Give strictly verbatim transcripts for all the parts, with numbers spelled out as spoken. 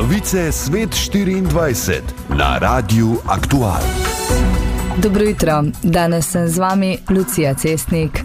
Novice Svet štiriindvajset na Radiu Aktual. Dobro jutro, danes sem z vami Lucija Cestnik.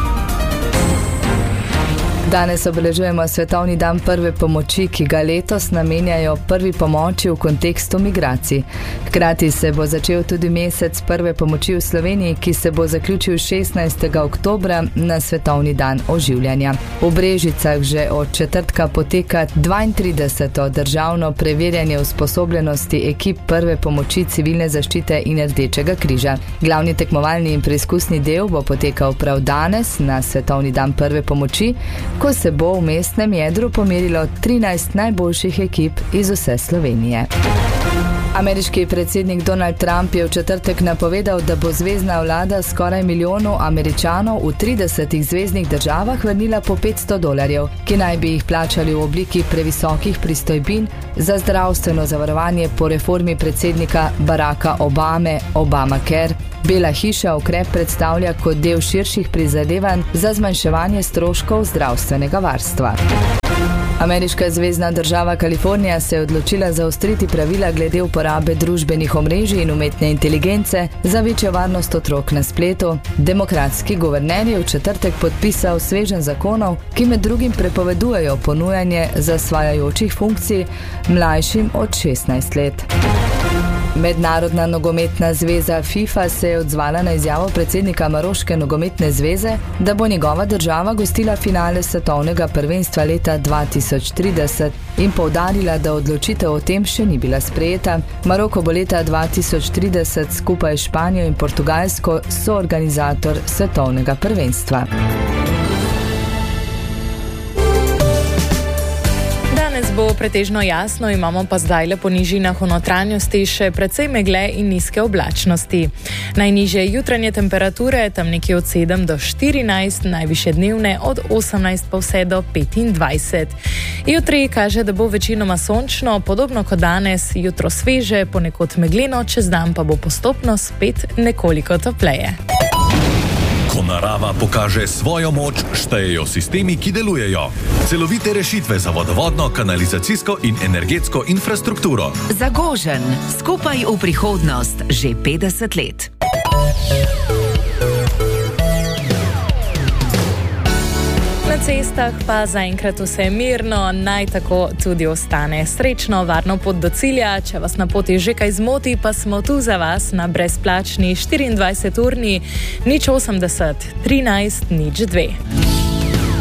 Danes obeležujemo Svetovni dan prve pomoči, ki ga letos namenjajo prvi pomoči v kontekstu migracij. Hkrati se bo začel tudi mesec prve pomoči v Sloveniji, ki se bo zaključil šestnajstega oktobra na Svetovni dan oživljanja. V Brežicah že od četrtka poteka dvaintrideseto državno preverjanje usposobljenosti ekip prve pomoči civilne zaščite in Rdečega križa. Glavni tekmovalni in preizkusni del bo potekal prav danes na Svetovni dan prve pomoči, ko se bo v mestnem jedru pomerilo trinajst najboljših ekip iz vse Slovenije. Ameriški predsednik Donald Trump je v četrtek napovedal, da bo zvezna vlada skoraj milijonu Američanov v tridesetih zveznih državah vrnila po petsto dolarjev, ki naj bi jih plačali v obliki previsokih pristojbin za zdravstveno zavarovanje po reformi predsednika Baracka Obame, Obamacare. Bela hiša ukrep predstavlja kot del širših prizadevanj za zmanjševanje stroškov zdravstvenega varstva. Ameriška zvezna država Kalifornija se je odločila zaostriti pravila glede uporabe družbenih omrežij in umetne inteligence za večjo varnost otrok na spletu. Demokratski guverner je v četrtek podpisal sveženj zakonov, ki med drugim prepovedujejo ponujanje zasvajajočih funkcij mlajšim od šestnajst let. Mednarodna nogometna zveza FIFA se je odzvala na izjavo predsednika Maroške nogometne zveze, da bo njegova država gostila finale svetovnega prvenstva leta dva tisoč trideset in poudarila, da odločitev o tem še ni bila sprejeta. Maroko bo leta dva tisoč trideset skupaj s Španijo in Portugalsko soorganizator svetovnega prvenstva. Danes bo pretežno jasno, imamo pa zdaj le po nižinah v notranjosti še precej megle in nizke oblačnosti. Najnižje jutranje temperature tam nekje od sedem do štirinajst, najvišje dnevne od osemnajst pa vse do petindvajset. Jutri kaže, da bo večinoma sončno, podobno kot danes, jutro sveže, ponekod megleno, čez dan pa bo postopno spet nekoliko topleje. Ko narava pokaže svojo moč, štejejo sistemi, ki delujejo. Celovite rešitve za vodovodno, kanalizacijsko in energetsko infrastrukturo. Zagožen, skupaj v prihodnost, že petdeset let. Na cestah pa zaenkrat vse mirno, naj tako tudi ostane. Srečno, varno pot do cilja, če vas na poti že kaj zmoti, pa smo tu za vas na brezplačni štiriindvajseturni nič osemdeset trinajst nič dve.